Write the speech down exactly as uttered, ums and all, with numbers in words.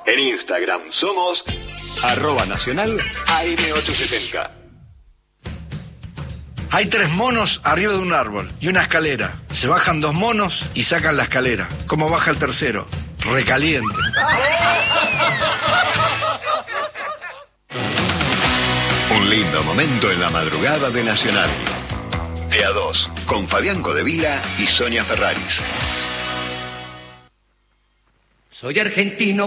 En Instagram somos arroba nacional A M ochocientos setenta. Hay tres monos arriba de un árbol y una escalera. Se bajan dos monos y sacan la escalera. ¿Cómo baja el tercero? Recaliente. Un lindo momento en la madrugada de Nacional. De a dos, con Fabián Codevila y Sonia Ferraris. Soy argentino.